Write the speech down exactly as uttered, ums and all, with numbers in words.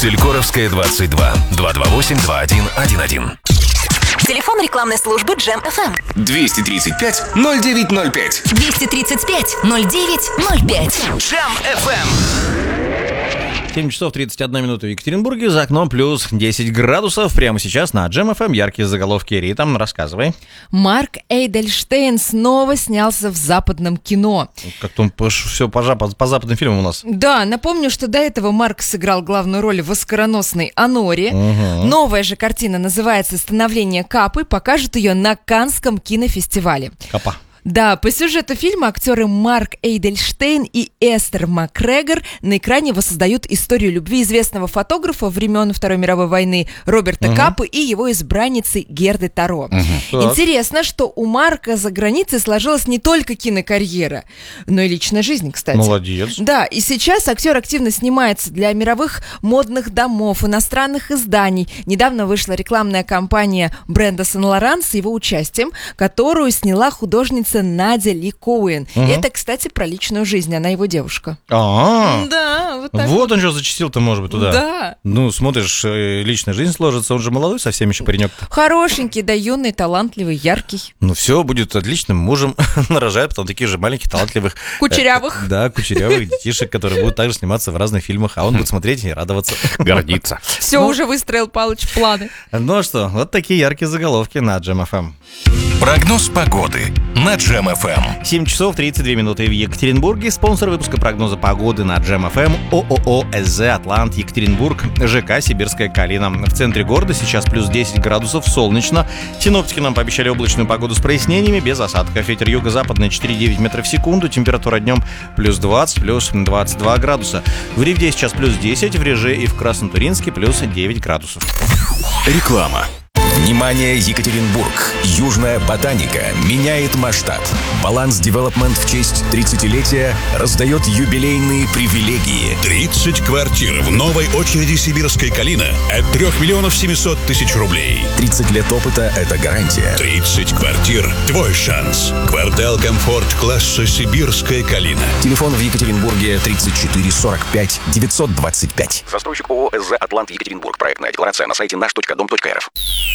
Селькоровская, двадцать два, двести двадцать восемь, двадцать один, одиннадцать. Телефон рекламной службы Джем эф эм. двести тридцать пять ноль девять ноль пять. двести тридцать пять ноль девять ноль пять. Джем эф эм. семь часов тридцать одна минута в Екатеринбурге, за окном плюс десять градусов. Прямо сейчас на Джем эф эм яркие заголовки. Рита, рассказывай. Марк Эйдельштейн снова снялся в западном кино. Как-то он все по, по, по западным фильмам у нас. Да, напомню, что до этого Марк сыграл главную роль в оскароносной «Аноре». Угу. Новая же картина называется «Становление Капы». Покажут ее на Каннском кинофестивале. Капа. Да, по сюжету фильма актеры Марк Эйдельштейн и Эстер Макгрегор на экране воссоздают историю любви известного фотографа времен Второй мировой войны Роберта Угу. Капы и его избранницы Герды Таро. Угу. Интересно, что у Марка за границей сложилась не только кинокарьера, но и личная жизнь, кстати. Молодец. Да, и сейчас актер активно снимается для мировых модных домов, иностранных изданий. Недавно вышла рекламная кампания бренда Сен-Лоран с его участием, которую сняла художница Надя Ли Коуэн. Угу. Это, кстати, про личную жизнь, она его девушка. А, Да, вот так. вот он что зачастил-то, может быть, туда. Да. Ну, смотришь, э, личная жизнь сложится, он же молодой совсем еще паренек. Хорошенький, да юный, талантливый, яркий. Ну все, будет отличным мужем, нарожает потом таких же маленьких, талантливых. Кучерявых. э, Да, кучерявых детишек, которые будут также сниматься в разных фильмах, а он будет смотреть и радоваться, гордиться. Все, Ну, уже выстроил Палыч планы. Ну что, вот такие яркие заголовки на Джем эф эм. Прогноз погоды на Джем эф эм. семь часов тридцать две минуты в Екатеринбурге. Спонсор выпуска прогноза погоды на Джем эф эм ООО СЗ «Атлант Екатеринбург», ЖК «Сибирская Калина». В центре города сейчас плюс десять градусов, солнечно. Синоптики нам пообещали облачную погоду с прояснениями, без осадков. Ветер юго-западный четыре целых девять десятых метров в секунду. Температура днем плюс двадцать, плюс двадцать два градуса. В Ревде сейчас плюс десять, в Реже и в Краснотуринске плюс девять градусов. Реклама. Внимание, Екатеринбург! Южная ботаника меняет масштаб. Баланс Девелопмент в честь тридцатилетия раздает юбилейные привилегии. тридцать квартир в новой очереди «Сибирской Калина» от трех миллионов семьсот тысяч рублей. тридцать лет опыта – это гарантия. тридцать квартир – твой шанс. Квартал комфорт класса «Сибирская Калина». Телефон в Екатеринбурге тридцать четыре сорок пять девятьсот двадцать пять. Застройщик ООО СЗ «Атлант Екатеринбург». Проектная декларация на сайте наш точка дом точка эр эф.